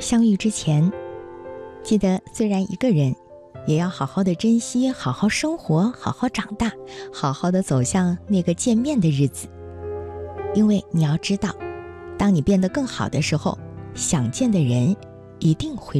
相遇之前，记得虽然一个人，也要好好的珍惜，好好生活，好好长大，好好的走向那个见面的日子。因为你要知道，当你变得更好的时候，想见的人一定会